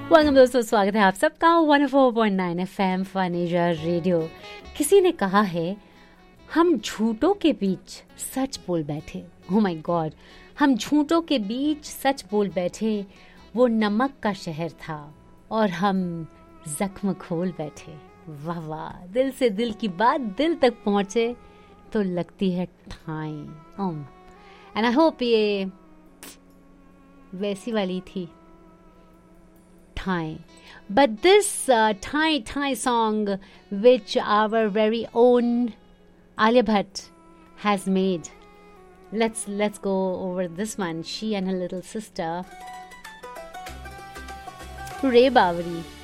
Welcome दोस्तों, स्वागत है आप सबका 104.9 FM फनेजा रेडियो। किसी ने कहा है हम झूठों के बीच सच बोल बैठे। ओह माय गॉड, हम झूठों के बीच सच बोल बैठे। वो नमक का शहर था और हम जख्म खोल बैठे। वाह वाह, दिल से दिल की बात दिल तक पहुंचे तो लगती है ठाई। एंड आई होप ये वैसी वाली थी Thai. But this Thai song, which our very own Alia Bhatt has made, let's go over this one. She and her little sister, Ray Bawari.